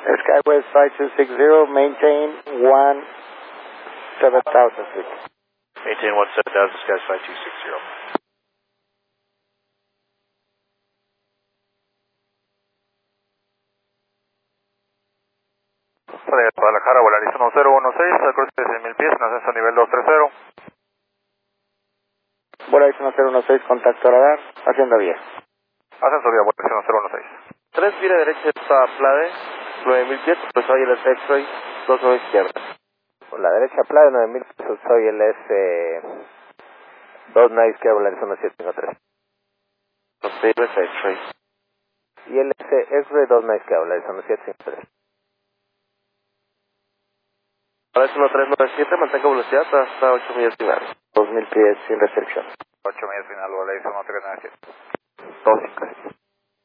SkyWest 5260, maintain 17,000 feet. Maintain 17,000, Skies 5260. De Guadalajara, Volaris 1016, al cruce de 6,000 pies, en ascenso nivel 230. Volaris 1016, contacto radar, haciendo vía. Ascenso vía Volaris 1016. 3 vía derecha está Plade, 9,000 pies, pues soy el X-Ray, 29 izquierda. Por la derecha Plade, 9,000 pies, soy el S29 izquierda, Volaris 1753. Entonces, X-Ray. Y el S-X-Ray 29 izquierda, Volaris 1753. Ahora es 1397, mantenga velocidad hasta 8 millas finales. 2,000 pies sin restricción. 8 millas final, Volaris 1397. 2,5.